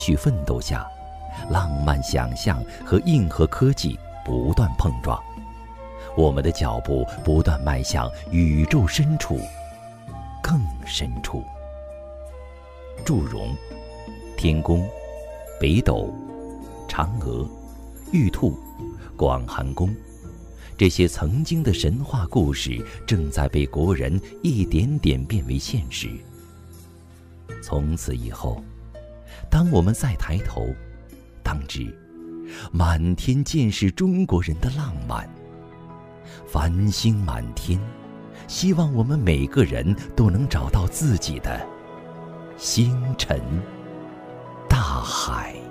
去奋斗下，浪漫想象和硬核科技不断碰撞，我们的脚步不断迈向宇宙深处，更深处。祝融、天宫、北斗、嫦娥、玉兔、广寒宫，这些曾经的神话故事正在被国人一点点变为现实。从此以后，当我们再抬头，当知满天尽是中国人的浪漫。繁星满天，希望我们每个人都能找到自己的星辰大海。